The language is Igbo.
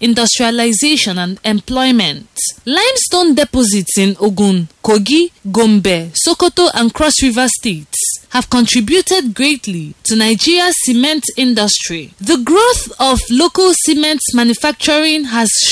industrialization and employment. Limestone deposits in Ogun, Kogi, Gombe, Sokoto, and Cross River states have contributed greatly to Nigeria's cement industry. The growth of local cement manufacturing has